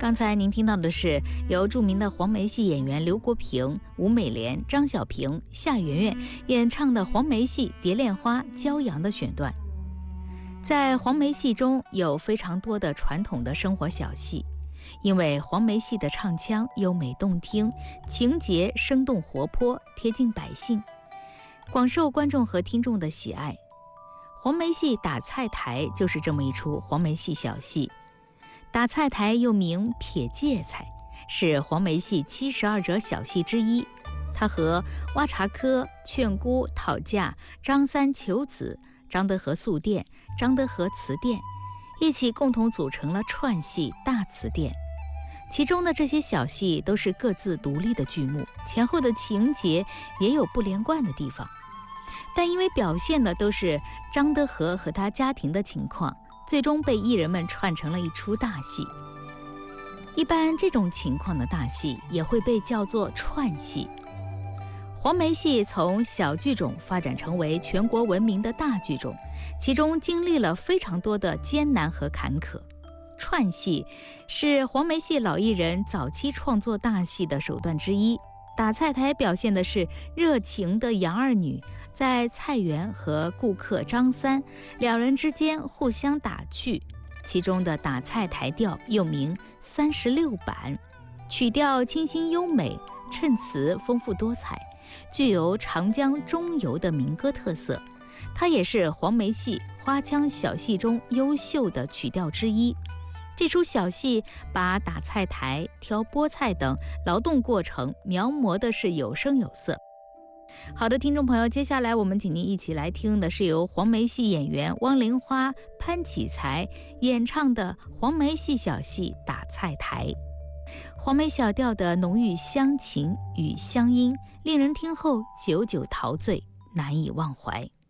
刚才您听到的是由著名的黄梅戏演员刘国平、吴美莲、张小平、夏媛媛演唱的黄梅戏《蝶恋花·骄阳》的选段。在黄梅戏中有非常多的传统的生活小戏，因为黄梅戏的唱腔优美动听，情节生动活泼，贴近百姓，广受观众和听众的喜爱。黄梅戏打菜台就是这么一出黄梅戏小戏。打菜台又名撇芥菜，是黄梅戏72折小戏之一。它和挖茶科、劝姑、讨嫁、张三求子、张德和宿店、张德和词店一起共同组成了串戏大词店。其中的这些小戏都是各自独立的剧目，前后的情节也有不连贯的地方，但因为表现的都是张德和和他家庭的情况，最终被艺人们串成了一出大戏。一般这种情况的大戏也会被叫做串戏。黄梅戏从小剧种发展成为全国闻名的大剧种，其中经历了非常多的艰难和坎坷。串戏是黄梅戏老艺人早期创作大戏的手段之一。打菜台表现的是热情的杨二女在菜园和顾客张三两人之间互相打趣，其中的打菜台调又名36板，曲调清新优美，衬词丰富多彩，具有长江中游的民歌特色。它也是黄梅戏花腔小戏中优秀的曲调之一。这出小戏把打菜台、挑菠菜等劳动过程描摹的是有声有色。好的，听众朋友，接下来我们请您一起来听的是由黄梅戏演员汪玲花、潘启才演唱的黄梅戏小戏《打菜台》。黄梅小调的浓郁乡情与乡音，令人听后久久陶醉，难以忘怀。